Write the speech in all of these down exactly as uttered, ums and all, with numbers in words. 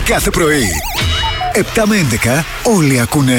Κάθε πρωί επτά με έντεκα όλοι ακούνε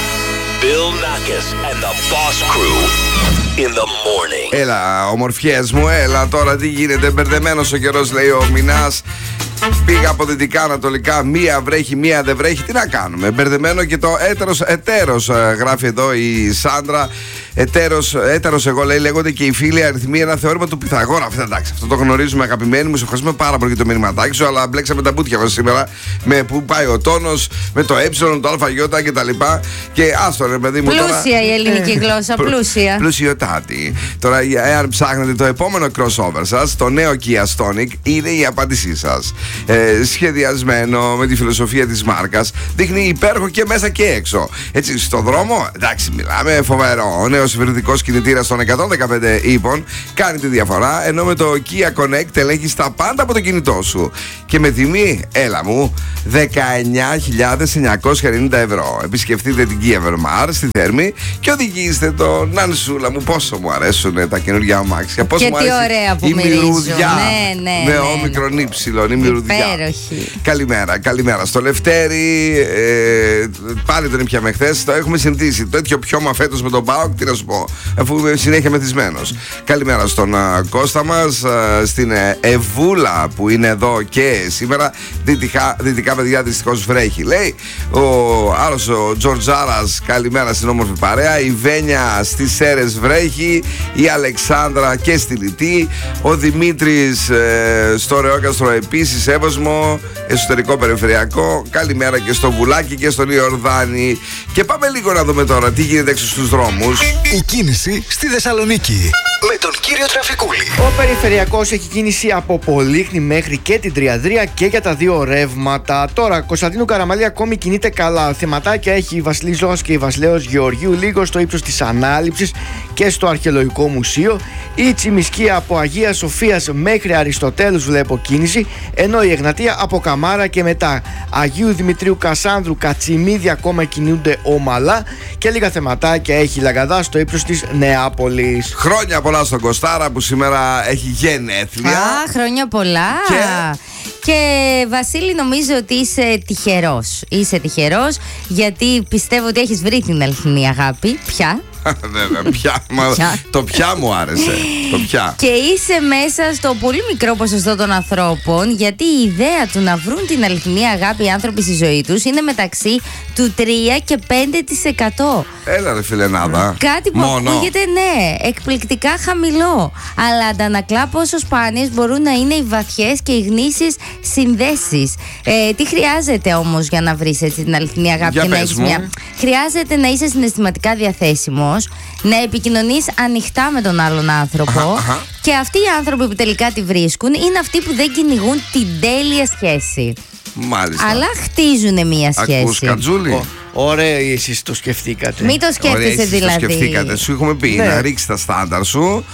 Bill Nackis and the Boss Crew in the morning. Έλα, ομορφιές μου, έλα τώρα τι γίνεται. Μπερδεμένος ο καιρός, λέει ο Μινάς. Πήγα από δυτικά ανατολικά, μία βρέχει, μία δεν βρέχει. Τι να κάνουμε, μπερδεμένο και το έτερος, ετέρος, γράφει εδώ η Σάντρα. Ετέρος, έτερος εγώ λέει, λέγονται και οι φίλοι αριθμοί, ένα θεώρημα του Πυθαγόρα. Αυτά εντάξει, αυτό το γνωρίζουμε, αγαπημένοι μου. Σε ευχαριστούμε πάρα πολύ για το μηνυματάκι σου, αλλά μπλέξαμε τα μπουτια μας σήμερα με που πάει ο τόνος, με το ε, το ΑΙ και τα λοιπά. Και άστο ρε παιδί μου. Πλούσια τώρα, η ελληνική ε, γλώσσα, πλούσια. Πλουσιοτάτη. Τώρα, εάν ψάχνετε το επόμενο crossover σας, το νέο Kia Stonic είναι η απάντησή σας. Ε, σχεδιασμένο με τη φιλοσοφία της μάρκας, δείχνει υπέροχο και μέσα και έξω. Έτσι, στο δρόμο, εντάξει, μιλάμε φοβερό. Ο νέος υβριδικός κινητήρας των εκατόν δεκαπέντε ύπων κάνει τη διαφορά, ενώ με το Kia Connect ελέγχεις τα πάντα από το κινητό σου. Και με τιμή, έλα μου, δεκαεννιά χιλιάδες εννιακόσια ενενήντα ευρώ. Επισκεφτείτε την Kia Vermar στη Θέρμη και οδηγήστε τον Νανσούλα μου. Πόσο μου αρέσουν τα καινούργια αμάξια. Πόσο και μου τι ωραία που η μυρίζουν. μυρουδιά. Ναι, ναι, με ναι, όμικρον ναι. ύψιλον, η μυρουδιά. Υπέροχη. Καλημέρα, καλημέρα. Στο Λευτέρι, ε, πάλι τον ήπιαμε χθες. Το έχουμε συνηθίσει. Τέτοιο πιώμα φέτος με τον ΠΑΟΚ, τι να σου πω, αφού είμαι συνέχεια μεθυσμένος. Καλημέρα στον α, Κώστα μας, α, στην ε, Ευούλα που είναι εδώ και σήμερα. Δυτικά, δυτικά παιδιά, δυστυχώς βρέχει. Λέει ο άλλος ο Τζορτζάρας, καλημέρα στην όμορφη παρέα. Η Βένια στις Σέρες βρέχει. Η Αλεξάνδρα και στη Λιτή. Ο Δημήτρης ε, στο Ρεόκαστρο επίσης εύωσμο. Εσωτερικό περιφερειακό. Καλημέρα και στο Βουλάκι και στον Ιορδάνη. Και πάμε λίγο να δούμε τώρα τι γίνεται έξω στους δρόμους. Η κίνηση στη Θεσσαλονίκη με τον κύριο Τραφικούλη. Ο περιφερειακός έχει κίνηση από Πολύχνη μέχρι και την Τριαδρία και για τα δύο ρεύματα. Τώρα, Κωνσταντίνου Καραμαλή ακόμη κινείται καλά. Θεματάκια έχει η Βασιλής Ζώας και η Βασιλέως Γεωργίου λίγο στο ύψος της Ανάληψης και στο Αρχαιολογικό Μουσείο. Η Τσιμισκή από Αγία Σοφίας μέχρι Αριστοτέλους βλέπω κίνηση, ενώ η Εγνατία από Καμάρα και μετά Αγίου Δημητρίου Κασάνδρου Κατσιμίδη ακόμα κινούνται ομαλά και λίγα θεματάκια έχει η Λαγκαδά στο ύψος της Νεάπολης. Χρόνια πολλά στον Κωστάρα που σήμερα έχει γενέθλια. Α, χρόνια πολλά. Και... Και Βασίλη, νομίζω ότι είσαι τυχερός. Είσαι τυχερός γιατί πιστεύω ότι έχεις βρει την αληθινή αγάπη. Πια. Βέβαια, πια, μα, το πια μου άρεσε. Το πια. Και είσαι μέσα στο πολύ μικρό ποσοστό των ανθρώπων, γιατί η ιδέα του να βρουν την αληθινή αγάπη οι άνθρωποι στη ζωή τους είναι μεταξύ του τρία και πέντε τοις εκατό. Έλα ρε φιλενάδα. Κάτι που Μόνο. ακούγεται, ναι, εκπληκτικά χαμηλό. Αλλά αντανακλά πόσο σπάνιες μπορούν να είναι οι βαθιές και οι γνήσιες συνδέσεις. Ε, τι χρειάζεται όμως για να βρεις έτσι την αληθινή αγάπη Για και να πες έχεις μου. μια. Χρειάζεται να είσαι συναισθηματικά διαθέσιμος, να επικοινωνείς ανοιχτά με τον άλλον άνθρωπο. Αχα, αχα. Και αυτοί οι άνθρωποι που τελικά τη βρίσκουν είναι αυτοί που δεν κυνηγούν την τέλεια σχέση. Μάλιστα. Αλλά χτίζουν μια σχέση. Ακούς Κατζούλη. Ωραία, εσείς το σκεφτήκατε. Μην το σκέφτεσαι. Ωραία, εσείς Δηλαδή. το σκεφτήκατε. Σου έχουμε πει Ναι. να ρίξεις τα στάνταρ σου.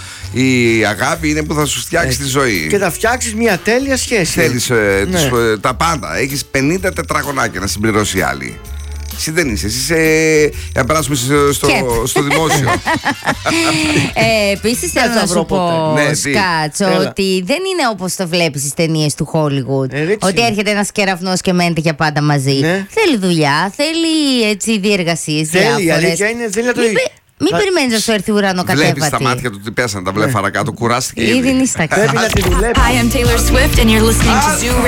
Η αγάπη είναι που θα σου φτιάξει Έτσι. τη ζωή. Και θα φτιάξεις μια τέλεια σχέση. Θέλεις ε, Ναι. τους, ε, τα πάντα. Έχεις πενήντα τετραγωνάκια να συμπληρώσει η άλλη. Εσύ δεν είσαι. Εσύ είσαι. Για να περάσουμε στο, στο, Κεπ. στο δημόσιο. Ε, Επίσης Δεν θέλω θα να βρω σου πω, ποτέ. Ναι, τι? Σκάτσο, Έλα. ότι δεν είναι όπως το βλέπεις στις ταινίες του Hollywood. Ε, έτσι ότι είναι. έρχεται ένας κεραυνός και μένετε για πάντα μαζί. Ναι. Θέλει δουλειά, θέλει έτσι διεργασίες Θέλει, η διάφορες. αλήθεια είναι, θέλει να το Μην, πε- μην Θα- περιμένεις να σου έρθει ουρανοκατέβατη. Βλέπεις τα μάτια του τι πέσαν τα βλέφαρα κάτω. Κουράστηκε. Ήδη ήδη. νηστακά. Πρέπει να τη δουλέψει. Hi, I'm Taylor Swift, and you're listening to Zoo